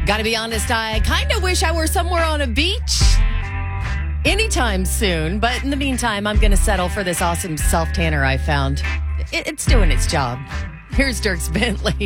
Gotta be honest, I kind of wish I were somewhere on a beach anytime soon. But in the meantime, I'm going to settle for this awesome self-tanner I found. It's doing its job. Here's Dierks Bentley.